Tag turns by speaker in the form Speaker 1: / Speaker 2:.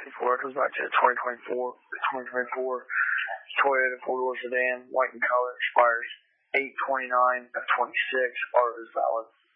Speaker 1: Before it goes back to 2024 Toyota four-door sedan, white in color, expires 8/29/26. Auto is valid.